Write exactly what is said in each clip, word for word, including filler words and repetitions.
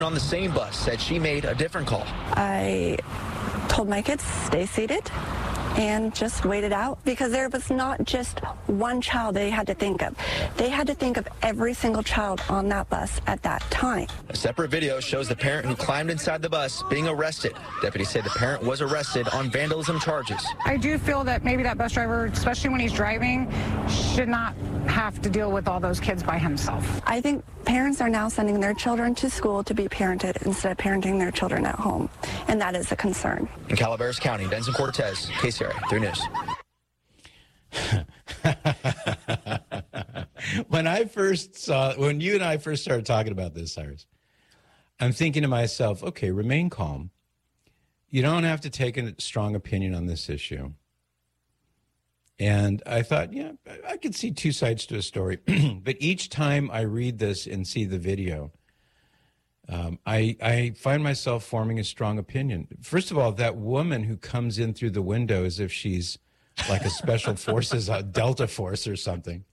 On the same bus said she made a different call. I told my kids, stay seated and just wait it out, because there was not just one child they had to think of. They had to think of every single child on that bus at that time. A separate video shows the parent who climbed inside the bus being arrested. Deputies say the parent was arrested on vandalism charges. I do feel that maybe that bus driver, especially when he's driving, should not have to deal with all those kids by himself. I think parents are now sending their children to school to be parented instead of parenting their children at home, and that is a concern. In Calaveras County, Denson Cortez, K C R A three News. When I first saw, when you and I first started talking about this, Cyrus, I'm thinking to myself, okay, remain calm. You don't have to take a strong opinion on this issue. And I thought, yeah, I could see two sides to a story. But each time I read this and see the video, um, I, I find myself forming a strong opinion. First of all, that woman who comes in through the window as if she's like a special forces, a Delta Force or something.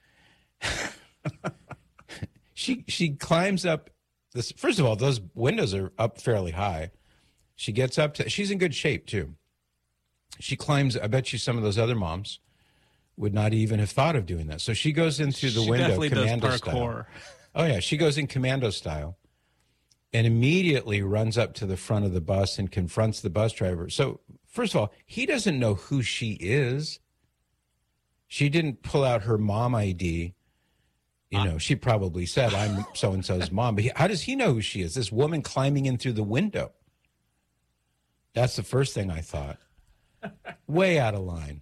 she she climbs up this. First of all, those windows are up fairly high. She gets up to, she's in good shape too. She climbs, I bet you some of those other moms would not even have thought of doing that. So she goes in through the she window, definitely commando does style. parkour. Oh, yeah. She goes in commando style and immediately runs up to the front of the bus and confronts the bus driver. So, first of all, he doesn't know who she is. She didn't pull out her mom I D. You know, she probably said, I'm so-and-so's mom. But he, how does he know who she is? This woman climbing in through the window. That's the first thing I thought. Way out of line.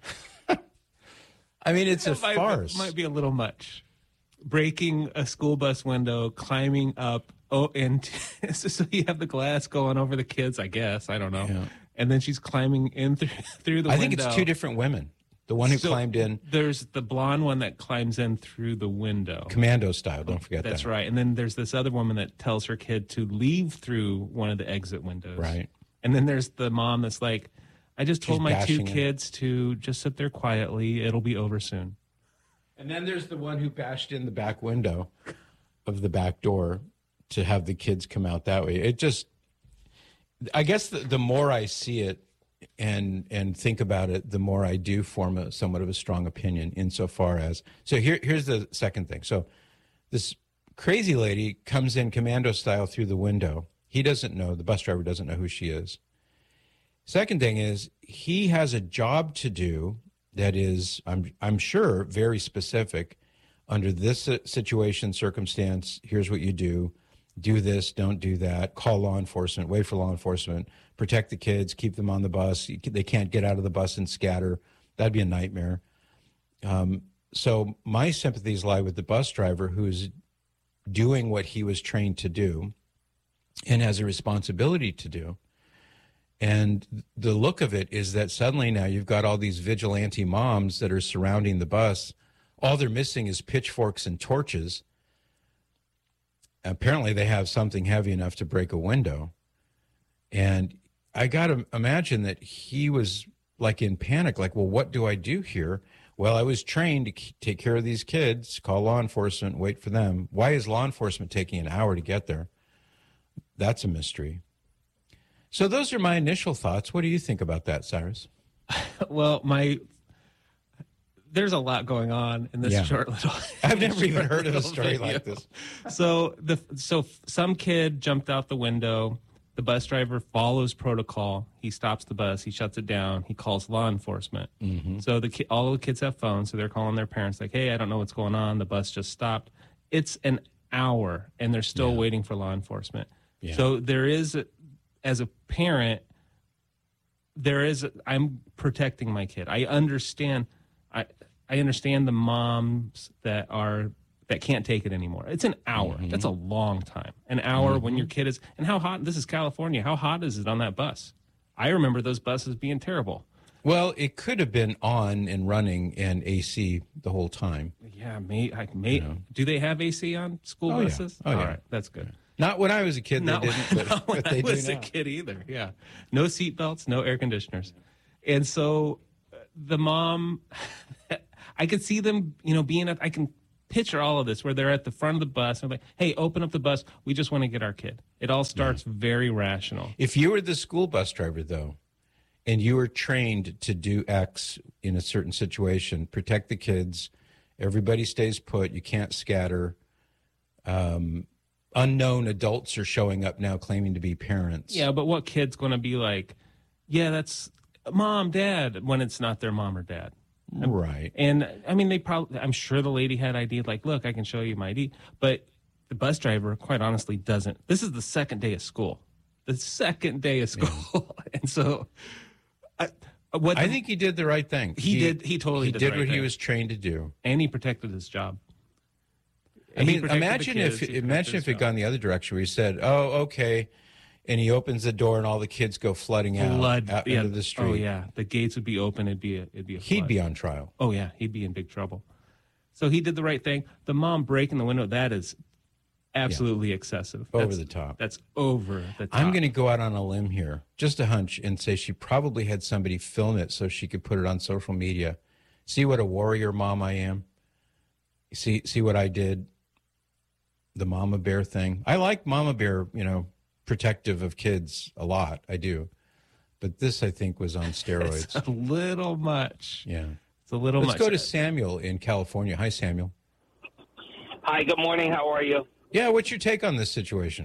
I mean, it's a It might, farce. It might be a little much. Breaking a school bus window, climbing up, oh, and so you have the glass going over the kids, I guess. I don't know. Yeah. And then she's climbing in through, through the I window. think it's two different women. The one who So climbed in. There's the blonde one that climbs in through the window. Commando style, don't forget that. That's right. And then there's this other woman that tells her kid to leave through one of the exit windows. Right. And then there's the mom that's like, I just told She's my two bashing him. kids to just sit there quietly. It'll be over soon. And then there's the one who bashed in the back window of the back door to have the kids come out that way. It just, I guess the, the more I see it and and think about it, the more I do form a somewhat of a strong opinion insofar as, so here here's the second thing. So this crazy lady comes in commando style through the window. He doesn't know, the bus driver doesn't know who she is. Second thing is, he has a job to do that is, I'm I'm sure, very specific. Under this situation, circumstance, here's what you do. Do this, don't do that. Call law enforcement, wait for law enforcement, protect the kids, keep them on the bus. They can't get out of the bus and scatter. That'd be a nightmare. Um, so my sympathies lie with the bus driver who's doing what he was trained to do and has a responsibility to do. And the look of it is that suddenly now you've got all these vigilante moms that are surrounding the bus. All they're missing is pitchforks and torches. Apparently they have something heavy enough to break a window. And I got to imagine that he was like in panic, like, well, what do I do here? Well, I was trained to k- take care of these kids, call law enforcement, wait for them. Why is law enforcement taking an hour to get there? That's a mystery. So those are my initial thoughts. What do you think about that, Cyrus? Well, my there's a lot going on in this Yeah. short little. I've never even heard of a little story video. like this. So the so some kid jumped out the window. The bus driver follows protocol. He stops the bus. He shuts it down. He calls law enforcement. Mm-hmm. So the ki- all the kids have phones, so they're calling their parents like, "Hey, I don't know what's going on. The bus just stopped." It's an hour, and they're still Yeah. waiting for law enforcement. Yeah. So there is, as a parent, there is. I'm protecting my kid. I understand. I I understand the moms that are that can't take it anymore. It's an hour. Mm-hmm. That's a long time. An hour when your kid is, and how hot, this is California, how hot is it on that bus? I remember those buses being terrible. Well, it could have been on and running and A C the whole time. Yeah, may, I, may, do they have A C on school Oh, yeah. buses? Oh, All yeah. right, that's good. Not when I was a kid, they Not, didn't, but, not when but they I do was now. a kid either, yeah. No seat belts, no air conditioners. And so uh, the mom, I could see them, you know, being, at, I can picture all of this where they're at the front of the bus and like, hey, open up the bus. We just want to get our kid. It all starts yeah. very rational. If you were the school bus driver, though, and you were trained to do X in a certain situation, protect the kids, everybody stays put, you can't scatter. Um, unknown adults are showing up now claiming to be parents. Yeah, but what kid's going to be like, yeah, that's mom, dad, when it's not their mom or dad? Right. And, I mean, they probably, I'm sure the lady had I D, like, look, I can show you my I D. But the bus driver, quite honestly, doesn't. This is the second day of school. The second day of school. Yeah. And so... I, what the, I think he did the right thing. He, he did. He totally he did, did the right what thing. he was trained to do, and he protected his job. And I mean, imagine kids, if imagine if it job. gone the other direction, where he said, "Oh, okay," and he opens the door, and all the kids go flooding Flood, out, out yeah. into the street. Oh yeah, the gates would be open. It'd be a, it'd be a. He'd flood. be on trial. Oh yeah, he'd be in big trouble. So he did the right thing. The mom breaking the window, that is absolutely yeah. excessive. Over that's, the top. That's over the top. I'm going to go out on a limb here, just a hunch, and say she probably had somebody film it so she could put it on social media. See what a warrior mom I am? See see what I did? The mama bear thing. I like mama bear, you know, protective of kids a lot. I do. But this, I think, was on steroids. It's a little much. Yeah. It's a little Let's much. Let's go to Samuel in California. Hi, Samuel. Hi, good morning. How are you? Yeah, what's your take on this situation?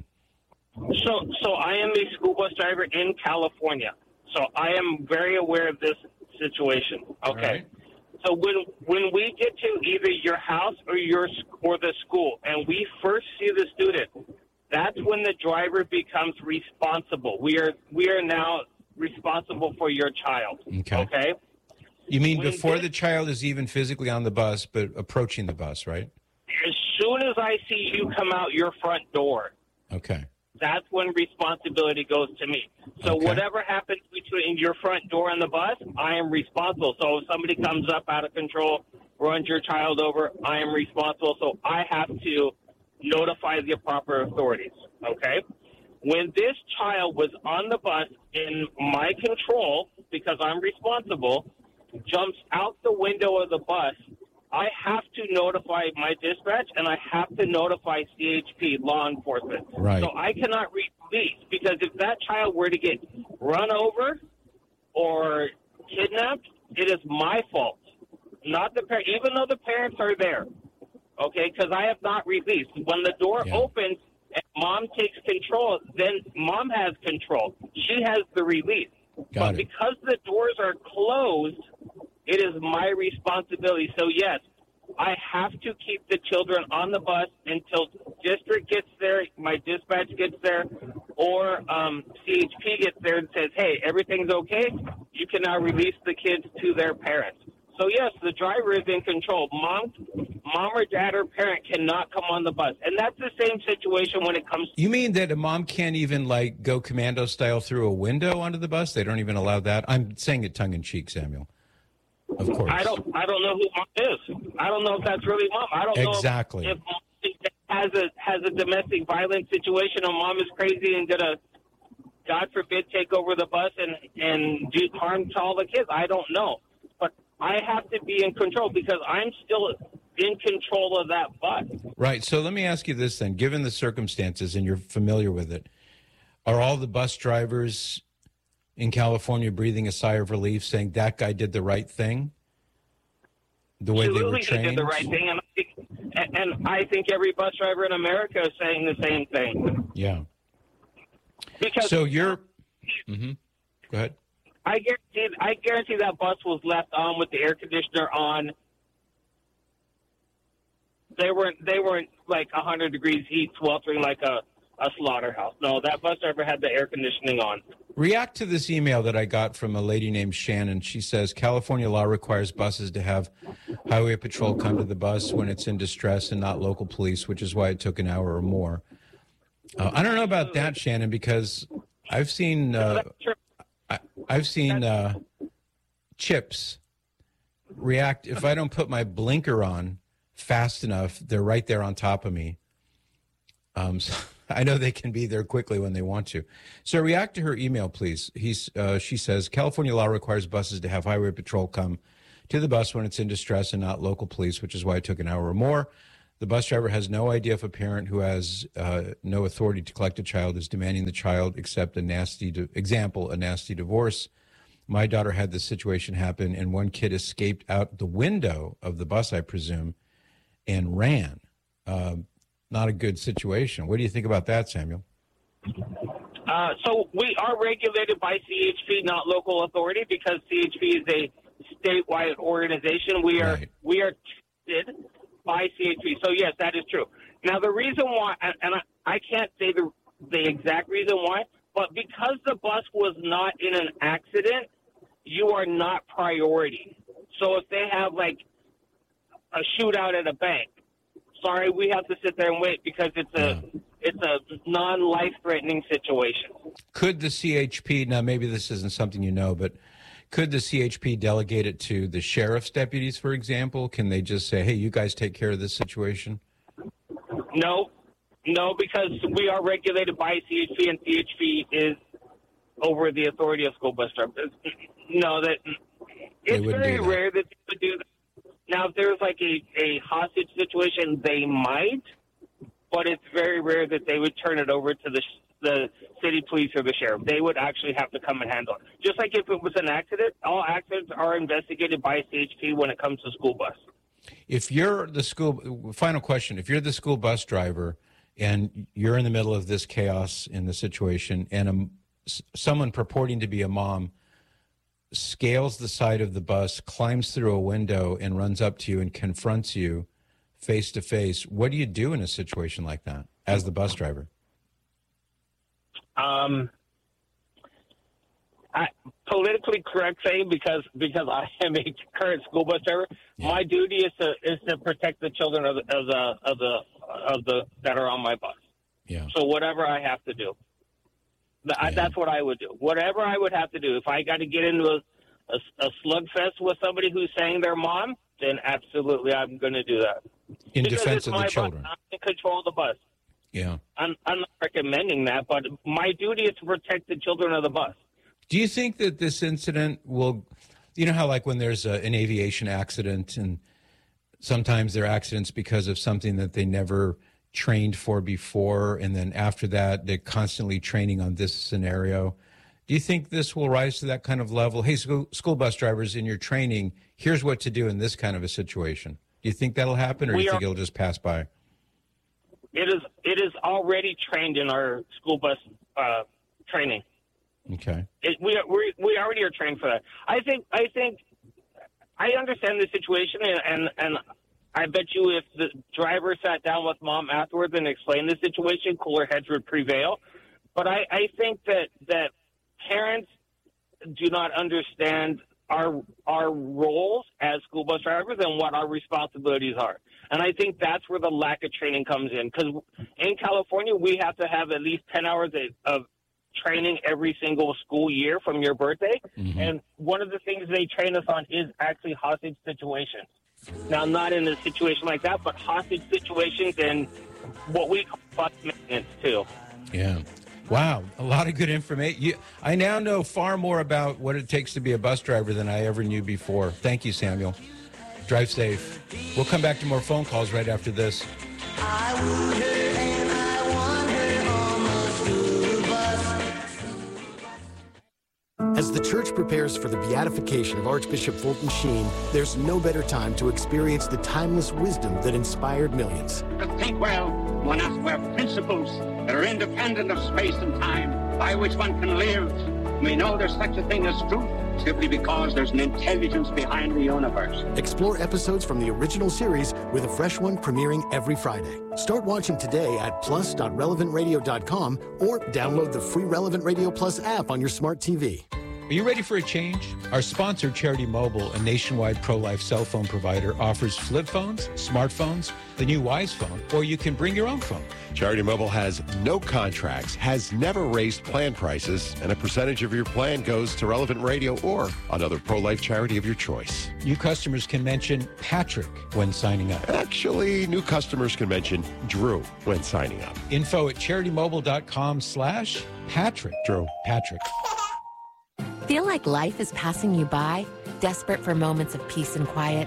So, so I am a school bus driver in California. So I am very aware of this situation. Okay. Right. So when when we get to either your house or your or the school, and we first see the student, that's when the driver becomes responsible. We are we are now responsible for your child. Okay. Okay. You mean when before this, the child is even physically on the bus, but approaching the bus, right? As soon as I see you come out your front door, okay, that's when responsibility goes to me. So okay. whatever happens between your front door and the bus, I am responsible. So if somebody comes up out of control, runs your child over, I am responsible. So I have to notify the proper authorities, okay? When this child was on the bus in my control, because I'm responsible, jumps out the window of the bus, I have to notify my dispatch, and I have to notify C H P, law enforcement. Right. So I cannot release, because if that child were to get run over or kidnapped, it is my fault, not the parent, even though the parents are there, okay, because I have not released. When the door yeah. opens and mom takes control, then mom has control. She has the release. Got but it. because the doors are closed, it is my responsibility. So, yes, I have to keep the children on the bus until district gets there, my dispatch gets there, or um, C H P gets there and says, hey, everything's okay. You can now release the kids to their parents. So, yes, the driver is in control. Mom, mom or dad or parent cannot come on the bus. And that's the same situation when it comes to... You mean that a mom can't even, like, go commando style through a window onto the bus? They don't even allow that? I'm saying it tongue-in-cheek, Samuel. Of course. I don't. I don't know who mom is. I don't know if that's really mom. I don't exactly. know if, if mom has a has a domestic violence situation, or mom is crazy and gonna, God forbid, take over the bus and and do harm to all the kids. I don't know, but I have to be in control because I'm still in control of that bus. Right. So let me ask you this then: given the circumstances, and you're familiar with it, are all the bus drivers in California breathing a sigh of relief, saying that guy did the right thing, the way Absolutely, they were trained? He did the right thing, and I, think, and I think every bus driver in America is saying the same thing. Yeah. Because so you're. Mm-hmm. Go ahead. I guarantee. I guarantee that bus was left on with the air conditioner on. They weren't. They weren't like a hundred degrees heat, sweltering like a, a slaughterhouse. No, that bus driver had the air conditioning on. React to this email that I got from a lady named Shannon. She says, California law requires buses to have highway patrol come to the bus when it's in distress and not local police, which is why it took an hour or more. Uh, I don't know about that, Shannon, because I've seen uh, I, I've seen uh, chips react. If I don't put my blinker on fast enough, they're right there on top of me. Um, so I know they can be there quickly when they want to. So react to her email, please. He's, uh, she says, California law requires buses to have highway patrol come to the bus when it's in distress and not local police, which is why it took an hour or more. The bus driver has no idea if a parent who has uh, no authority to collect a child is demanding the child accept a nasty, di- example, a nasty divorce. My daughter had this situation happen, and one kid escaped out the window of the bus, I presume, and ran. Uh, not a good situation. What do you think about that, Samuel? Uh, so we are regulated by C H P, not local authority, because C H P is a statewide organization. We are Right. we are tested by C H P. So yes, that is true. Now the reason why, and and I, I can't say the the exact reason why, but because the bus was not in an accident, you are not priority. So if they have like a shootout at a bank, sorry, we have to sit there and wait because it's a Yeah. it's a non-life threatening situation. Could the C H P, now maybe this isn't something you know, but could the C H P delegate it to the sheriff's deputies, for example? Can they just say, hey, you guys take care of this situation? No, no, because we are regulated by C H P, and C H P is over the authority of school bus drivers. No, that it's wouldn't very do that. rare that they would do that. Now, if there's like a, a hostage situation, they might, but it's very rare that they would turn it over to the the city police or the sheriff. They would actually have to come and handle it. Just like if it was an accident, all accidents are investigated by C H P when it comes to school bus. If you're the school, final question, if you're the school bus driver and you're in the middle of this chaos in the situation and a, s- someone purporting to be a mom scales the side of the bus, climbs through a window and runs up to you and confronts you face to face, what do you do in a situation like that as the bus driver? Um, I, politically correct saying because because I am a current school bus driver, Yeah. my duty is to is to protect the children of the of the of the of the that are on my bus. Yeah. So whatever I have to do, Th- I, Yeah. that's what I would do. Whatever I would have to do. If I got to get into a, a, a slugfest with somebody who's saying they're mom, then absolutely I'm going to do that. In Because defense it's of my the bus. children. I'm in control of the bus. Yeah. I'm, I'm not recommending that, but my duty is to protect the children of the bus. Do you think that this incident will, you know how like when there's a, an aviation accident and sometimes there are accidents because of something that they never trained for before, and then after that they're constantly training on this scenario. Do you think this will rise to that kind of level? Hey, school, school bus drivers, in your training, here's what to do in this kind of a situation. Do you think that'll happen, or do We you are- think it'll just pass by? It is it is already trained in our school bus uh, training. Okay. It, we, are, we we already are trained for that. I think I think I understand the situation, and, and and I bet you if the driver sat down with mom afterwards and explained the situation, cooler heads would prevail. But I, I think that that parents do not understand our our roles as school bus drivers and what our responsibilities are. And I think that's where the lack of training comes in. Because in California, we have to have at least ten hours of training every single school year from your birthday. Mhm. And one of the things they train us on is actually hostage situations. Now, not in a situation like that, but hostage situations and what we call bus maintenance, too. Yeah. Wow. A lot of good information. You, I now know far more about what it takes to be a bus driver than I ever knew before. Thank you, Samuel. Drive safe. We'll come back to more phone calls right after this. I wooed her and I won her on the school bus. As the church prepares for the beatification of Archbishop Fulton Sheen, there's no better time to experience the timeless wisdom that inspired millions. To think well, one has to have principles that are independent of space and time, by which one can live. We know there's such a thing as truth, simply because there's an intelligence behind the universe. Explore episodes from the original series with a fresh one premiering every Friday. Start watching today at plus dot relevant radio dot com or download the free Relevant Radio Plus app on your smart T V. Are you ready for a change? Our sponsor, Charity Mobile, a nationwide pro-life cell phone provider, offers flip phones, smartphones, the new Wise phone, or you can bring your own phone. Charity Mobile has no contracts, has never raised plan prices, and a percentage of your plan goes to Relevant Radio or another pro-life charity of your choice. New customers can mention Patrick when signing up. Actually, new customers can mention Drew when signing up. Info at charitymobile.com slash Patrick. Drew. Patrick. Feel like life is passing you by? Desperate for moments of peace and quiet?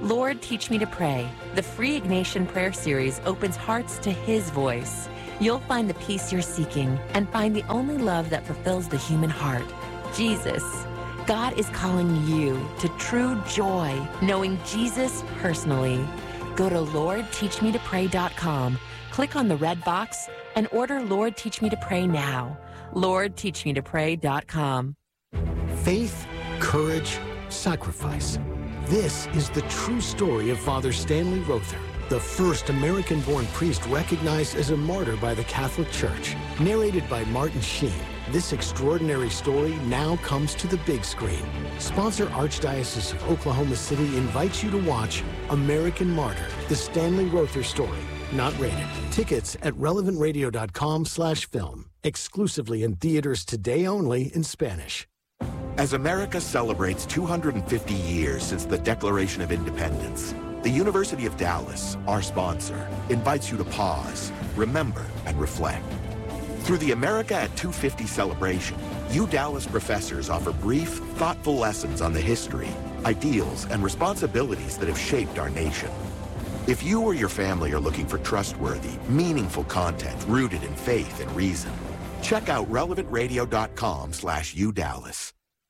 Lord, Teach Me to Pray. The free Ignatian Prayer Series opens hearts to His voice. You'll find the peace you're seeking and find the only love that fulfills the human heart, Jesus. God is calling you to true joy, knowing Jesus personally. Go to Lord Teach Me to Pray dot com, click on the red box, and order Lord Teach Me to Pray now. Lord Teach Me to Pray dot com. Faith, courage, sacrifice. This is the true story of Father Stanley Rother, the first American-born priest recognized as a martyr by the Catholic Church. Narrated by Martin Sheen, this extraordinary story now comes to the big screen. Sponsor Archdiocese of Oklahoma City invites you to watch American Martyr, the Stanley Rother story. Not rated. Tickets at relevant radio dot com slash film. Exclusively in theaters today only in Spanish. As America celebrates two hundred fifty years since the Declaration of Independence, the University of Dallas, our sponsor, invites you to pause, remember, and reflect. Through the America at two fifty celebration, U Dallas professors offer brief, thoughtful lessons on the history, ideals, and responsibilities that have shaped our nation. If you or your family are looking for trustworthy, meaningful content rooted in faith and reason, check out relevant radio dot com slash U Dallas.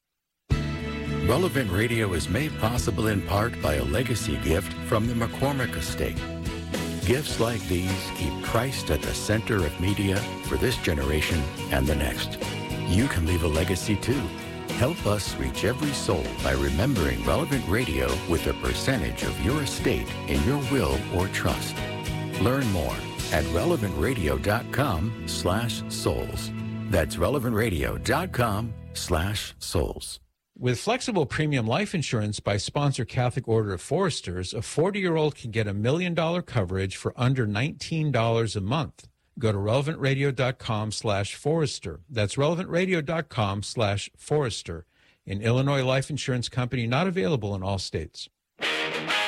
Relevant Radio is made possible in part by a legacy gift from the McCormick Estate. Gifts like these keep Christ at the center of media for this generation and the next. You can leave a legacy too. Help us reach every soul by remembering Relevant Radio with a percentage of your estate in your will or trust. Learn more at relevant radio dot com slash souls. That's relevant radio dot com slash souls. With flexible premium life insurance by sponsor Catholic Order of Foresters, a forty-year-old can get a million-dollar coverage for under nineteen dollars a month. Go to relevant radio dot com slash forester. That's relevant radio dot com slash forester. An Illinois life insurance company not available in all states.